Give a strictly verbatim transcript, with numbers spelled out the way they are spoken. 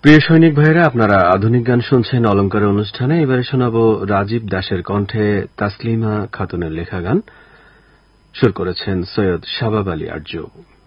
প্রিয় সৈনিক ভাইয়েরা, আপনারা আধুনিক গান শুনছেন অলংকারের অনুষ্ঠানে। এবারে শোনাব রাজীব দাসের কণ্ঠে তাসলিমা খাতুনের লেখা গান। সুর করেছেন সৈয়দ শাবাব আলী আরজু।